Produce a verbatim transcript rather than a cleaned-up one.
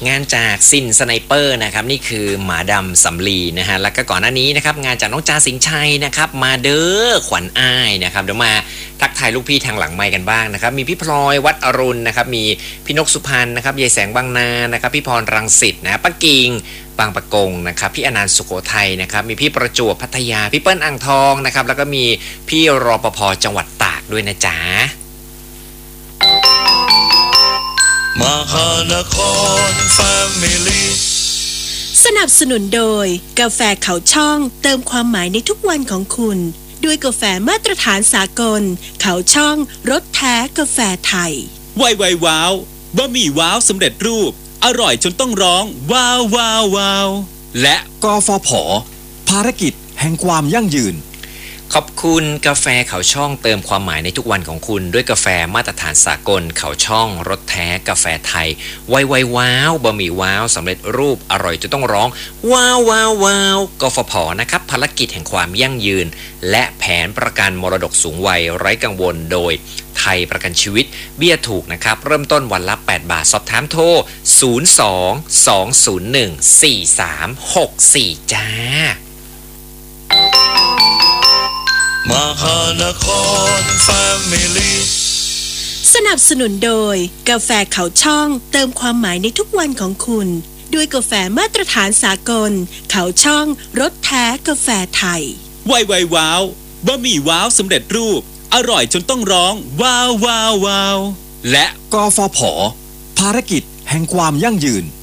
งานจากซินสไนเปอร์นะครับนี่คือหมาดำสำลีนะฮะแล้วก็ก่อนหน้านี้นะครับงานจากน้องจาสิงห์ชัยนะครับมาเด้อขวัญอ้ายนะครับเดี๋ยวมาทักทายลูกพี่ทางหลังไมค์กันบ้างนะครับมีพี่พลอยวัดอรุณนะครับมีพี่นกสุพรรณนะครับยายแสงบางนานะครับพี่พรรังสิตนะป้ากิงบางปะกงนะครับพี่อนันต์สุโขทัยนะครับมีพี่ประจวบพัทยาพี่เปิ้ลอ่างทองนะครับแล้วก็มีพี่รปภจังหวัดตากด้วยนะจ๊ะมหานครแฟมิลี่สนับสนุนโดยกาแฟเขาช่องเติมความหมายในทุกวันของคุณด้วยกาแฟมาตรฐานสากลเขาช่องรสแท้กาแฟไทยไวไวว้าวบะหมี่ว้าวสำเร็จรูปอร่อยจนต้องร้องว้าวว้าวว้าวและกฟผ.ภารกิจแห่งความยั่งยืนขอบคุณกาแฟเขาช่องเติมความหมายในทุกวันของคุณด้วยกาแฟมาตรฐานสากลเขาช่องรสแท้กาแฟไทยไวไวว้าวบะหมี่ว้าวสำเร็จรูปอร่อยจนต้องร้องว้าวว้าวว้าวกฟผ.นะครับภารกิจแห่งความยั่งยืนและแผนประกันมรดกสูงวัยไร้กังวลโดยไทยประกันชีวิตเบี้ยถูกนะครับเริ่มต้นวันละแปดบาทสอบถามโทรศูนย์ สอง สอง ศูนย์ หนึ่ง สี่ สาม หก สี่จ้ามหานครแฟมิลี่สนับสนุนโดยกาแฟเขาช่องเติมความหมายในทุกวันของคุณด้วยกาแฟมาตรฐานสากลเขาช่องรสแท้กาแฟไทยไวไวว้าวบะหมี่ว้าวสำเร็จรูปอร่อยจนต้องร้องว้าวว้าวว้าวและกฟผ.ภารกิจแห่งความยั่งยืน